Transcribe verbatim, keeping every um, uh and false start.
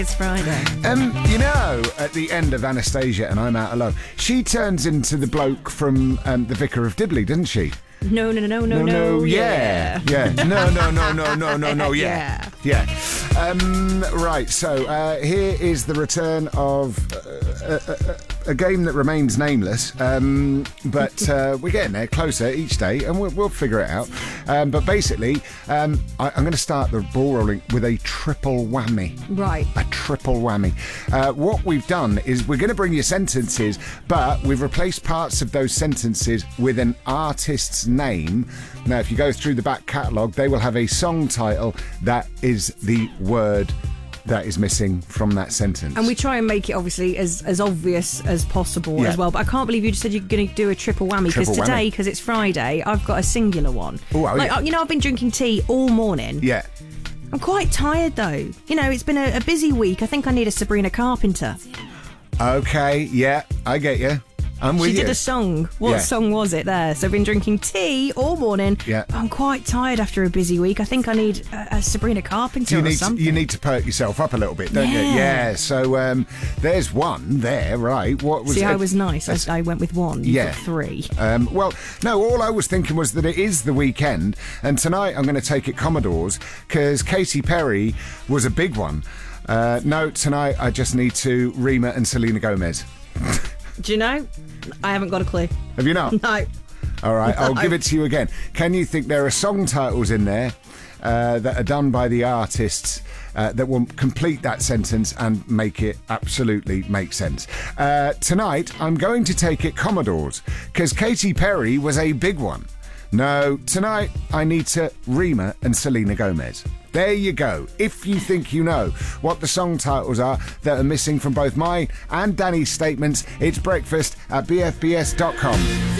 It's Friday. Um, you know, at the end of Anastasia and I'm Out Alone, she turns into the bloke from um, The Vicar of Dibley, doesn't she? No, no, no, no, no, no, yeah. Yeah. No, no, no, no, no, no, no, yeah. Yeah. Yeah. Um, right, so uh, here is the return of uh, a, a, a game that remains nameless, um, but uh, we're getting there closer each day and we'll, we'll figure it out. Um, but basically, um, I, I'm going to start the ball rolling with a triple whammy. Right. A triple whammy. Uh, what we've done is we're going to bring you sentences, but we've replaced parts of those sentences with an artist's name. Now, if you go through the back catalogue, they will have a song title that is the word that is missing from that sentence. And we try and make it obviously as, as obvious as possible Yeah. as well. But I can't believe you just said you're going to do a triple whammy, because Triple today, whammy. because it's Friday, I've got a singular one. Oh, are like, you? uh, you know, I've been drinking tea all morning. Yeah. I'm quite tired though. You know, it's been a, a busy week. I think I need a Sabrina Carpenter. Okay, yeah, I get you. I'm with She you. did a song. What Yeah. song was it there? So I've been drinking tea all morning. Yeah. I'm quite tired after a busy week. I think I need a, a Sabrina Carpenter you or need to, something. you need to perk yourself up a little bit, don't you? Yeah. Yeah. So um, there's one there, right? What was See, it? I was nice. I, I went with one. You Yeah. got three. Um, well, no, all I was thinking was that it is the weekend, and tonight I'm going to take it Commodores, because Katy Perry was a big one. Uh, no, tonight I just need to Rima and Selena Gomez. Do you know? I haven't got a clue. Have you not? No. All right, I'll No. give it to you again. Can you think there are song titles in there uh, that are done by the artists uh, that will complete that sentence and make it absolutely make sense? Uh, tonight, I'm going to take it Commodores, because Katy Perry was a big one. No, tonight I need to Rima and Selena Gomez. There you go. If you think you know what the song titles are that are missing from both mine and Danny's statements, it's breakfast at b f b s dot com.